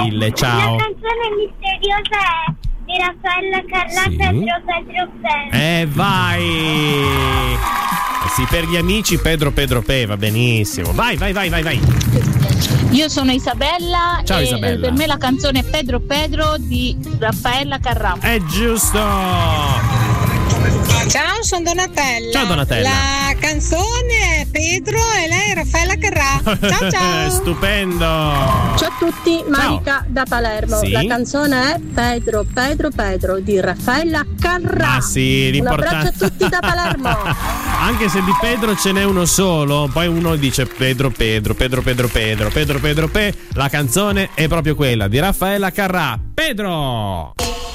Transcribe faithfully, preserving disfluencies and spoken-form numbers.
Ciao. La canzone misteriosa è di Raffaella Carrà, Sì. Pedro Pedro Pedro. Eh vai. Eh sì, per gli amici Pedro Pedro Pe, va benissimo. Vai, vai, vai, vai, vai. Io sono Isabella. Ciao, e Isabella. per me la canzone è Pedro Pedro di Raffaella Carrà. È giusto. Ciao, sono Donatella. Ciao, Donatella. La canzone è Pedro e lei è Raffaella Carrà. Ciao ciao. Stupendo. Ciao a tutti, Marica da Palermo. Sì? La canzone è Pedro, Pedro, Pedro di Raffaella Carrà. Ah sì, Un l'importante. abbraccio a tutti da Palermo. Anche se di Pedro ce n'è uno solo, poi uno dice Pedro Pedro, Pedro Pedro Pedro, Pedro Pedro Pe, la canzone è proprio quella di Raffaella Carrà. Pedro!